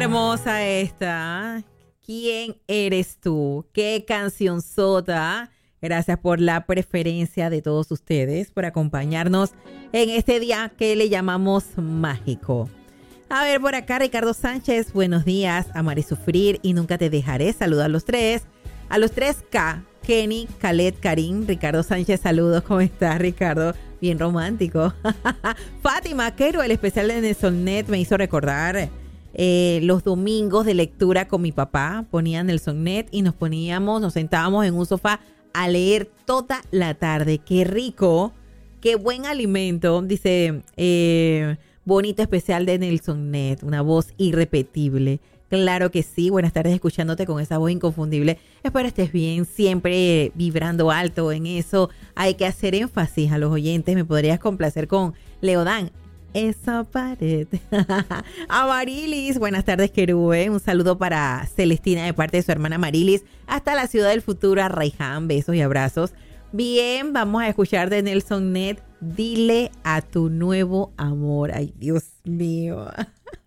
hermosa esta. ¿Quién eres tú? Qué cancionzota. Gracias por la preferencia de todos ustedes, por acompañarnos en este día que le llamamos mágico. A ver, por acá Ricardo Sánchez, buenos días. Amaré sufrir y nunca te dejaré. Saludos a los tres. A los 3K, Kenny, Khaled, Karim, Ricardo Sánchez, saludos. ¿Cómo estás, Ricardo? Bien romántico. Fátima Quero, el especial de Nelsonnet me hizo recordar los domingos de lectura con mi papá. Ponían Nelsonnet y nos sentábamos en un sofá a leer toda la tarde. Qué rico, qué buen alimento. Dice, bonito especial de Nelsonnet, una voz irrepetible. Claro que sí, buenas tardes escuchándote con esa voz inconfundible. Espero estés bien, siempre vibrando alto en eso. Hay que hacer énfasis a los oyentes. ¿Me podrías complacer con Leodán? Esa pared. Amarilis, buenas tardes, Querube. Un saludo para Celestina de parte de su hermana Marilis. Hasta la ciudad del futuro, a Raiján. Besos y abrazos. Bien, vamos a escuchar de Nelsonnet. Dile a tu nuevo amor. Ay, Dios mío.